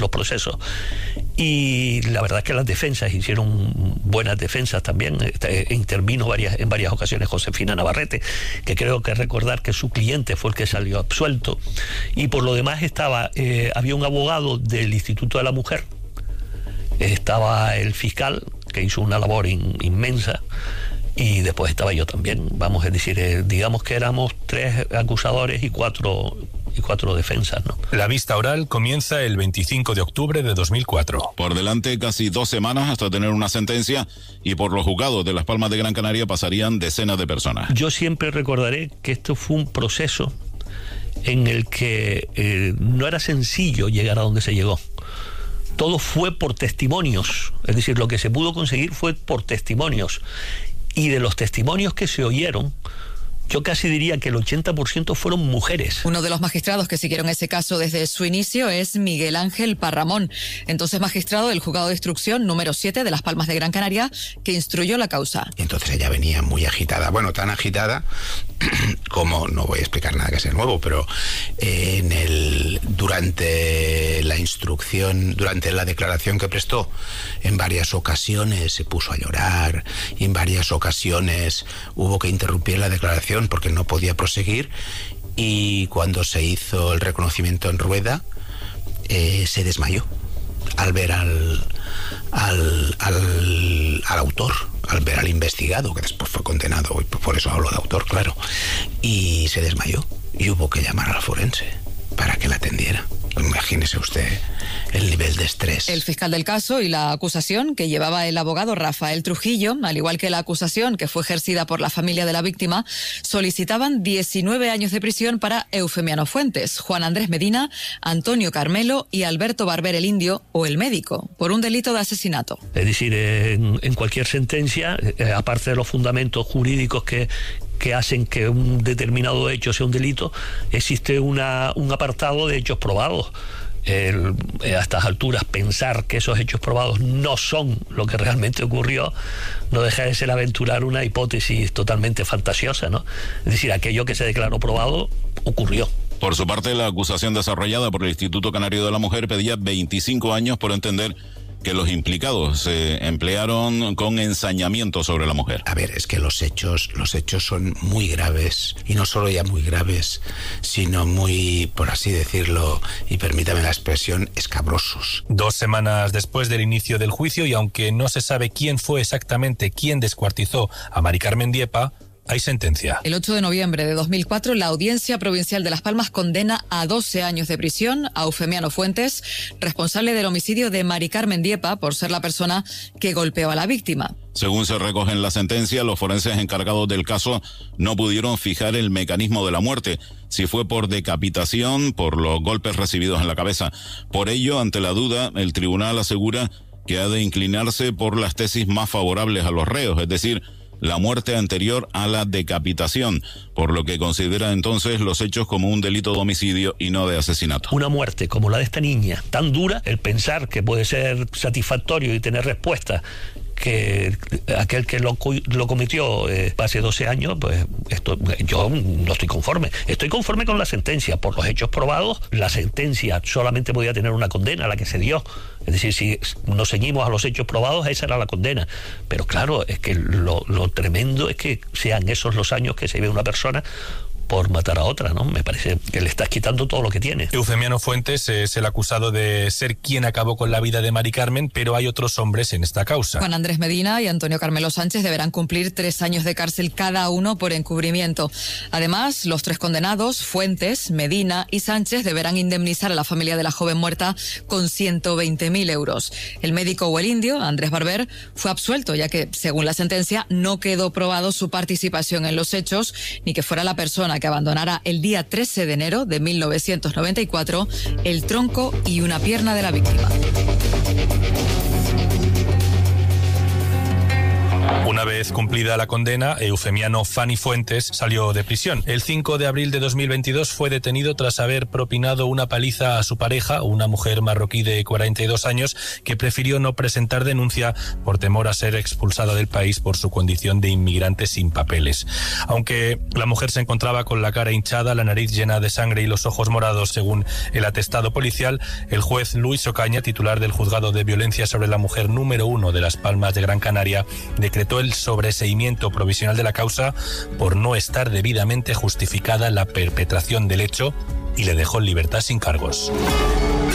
los procesos. Y la verdad es que las defensas hicieron buenas defensas también. Intervino en varias ocasiones Josefina Navarrete, que creo que recordar que su cliente fue el que salió absuelto. Y por lo demás había un abogado del Instituto de la Mujer, estaba el fiscal, que hizo una labor inmensa, y después estaba yo también. Vamos, es decir, digamos que éramos 3 acusadores y cuatro defensas, ¿no? La vista oral comienza el 25 de octubre de 2004. Por delante casi 2 semanas hasta tener una sentencia, y por los juzgados de Las Palmas de Gran Canaria pasarían decenas de personas. Yo siempre recordaré que esto fue un proceso en el que no era sencillo llegar a donde se llegó. Todo fue por testimonios, es decir, lo que se pudo conseguir fue por testimonios. Y de los testimonios que se oyeron, yo casi diría que el 80% fueron mujeres. Uno de los magistrados que siguieron ese caso desde su inicio es Miguel Ángel Parramón, entonces magistrado del Juzgado de Instrucción número 7 de Las Palmas de Gran Canaria, que instruyó la causa. Y entonces ella venía muy agitada, bueno, tan agitada como, no voy a explicar nada que sea nuevo, pero durante la instrucción, durante la declaración que prestó, en varias ocasiones se puso a llorar, y en varias ocasiones hubo que interrumpir la declaración porque no podía proseguir, y cuando se hizo el reconocimiento en rueda se desmayó al ver al autor, al ver al investigado, que después fue condenado, y por eso hablo de autor, claro, y se desmayó y hubo que llamar al forense para que la atendiera. Imagínese usted el nivel de estrés. El fiscal del caso y la acusación que llevaba el abogado Rafael Trujillo, al igual que la acusación que fue ejercida por la familia de la víctima, solicitaban 19 años de prisión para Eufemiano Fuentes, Juan Andrés Medina, Antonio Carmelo y Alberto Barber el Indio, o el médico, por un delito de asesinato. Es decir, en cualquier sentencia, aparte de los fundamentos jurídicos que hacen que un determinado hecho sea un delito, existe un apartado de hechos probados. A estas alturas, pensar que esos hechos probados no son lo que realmente ocurrió no deja de ser aventurar una hipótesis totalmente fantasiosa, ¿no? Es decir, aquello que se declaró probado ocurrió. Por su parte, la acusación desarrollada por el Instituto Canario de la Mujer pedía 25 años por entender que los implicados se emplearon con ensañamiento sobre la mujer. A ver, es que los hechos son muy graves, y no solo ya muy graves, sino muy, por así decirlo, y permítame la expresión, escabrosos. 2 semanas después del inicio del juicio, y aunque no se sabe quién fue exactamente quien descuartizó a Mari Carmen Diepa, hay sentencia. El 8 de noviembre de 2004, la Audiencia Provincial de Las Palmas condena a 12 años de prisión a Eufemiano Fuentes, responsable del homicidio de Mari Carmen Diepa, por ser la persona que golpeó a la víctima. Según se recoge en la sentencia, los forenses encargados del caso no pudieron fijar el mecanismo de la muerte, si fue por decapitación, por los golpes recibidos en la cabeza. Por ello, ante la duda, el tribunal asegura que ha de inclinarse por las tesis más favorables a los reos, es decir, la muerte anterior a la decapitación, por lo que considera entonces los hechos como un delito de homicidio y no de asesinato. Una muerte como la de esta niña, tan dura, el pensar que puede ser satisfactorio y tener respuesta, que aquel que lo cometió hace 12 años, pues yo no estoy conforme. Estoy conforme con la sentencia. Por los hechos probados, la sentencia solamente podía tener una condena, la que se dio. Es decir, si nos ceñimos a los hechos probados, esa era la condena. Pero claro, es que lo tremendo es que sean esos los años que se ve una persona por matar a otra, ¿no? Me parece que le estás quitando todo lo que tiene. Eufemiano Fuentes es el acusado de ser quien acabó con la vida de Mari Carmen, pero hay otros hombres en esta causa. Juan Andrés Medina y Antonio Carmelo Sánchez deberán cumplir 3 años de cárcel cada uno por encubrimiento. Además, los 3 condenados, Fuentes, Medina y Sánchez, deberán indemnizar a la familia de la joven muerta con 120.000 euros. El médico o el indio, Andrés Barber, fue absuelto, ya que, según la sentencia, no quedó probado su participación en los hechos, ni que fuera la persona que abandonara el día 13 de enero de 1994 el tronco y una pierna de la víctima. Una vez cumplida la condena, Eufemiano Fani Fuentes salió de prisión. El 5 de abril de 2022 fue detenido tras haber propinado una paliza a su pareja, una mujer marroquí de 42 años, que prefirió no presentar denuncia por temor a ser expulsada del país por su condición de inmigrante sin papeles. Aunque la mujer se encontraba con la cara hinchada, la nariz llena de sangre y los ojos morados, según el atestado policial, el juez Luis Ocaña, titular del Juzgado de Violencia sobre la Mujer número 1 de Las Palmas de Gran Canaria, decretó el sobreseimiento provisional de la causa por no estar debidamente justificada la perpetración del hecho y le dejó en libertad sin cargos.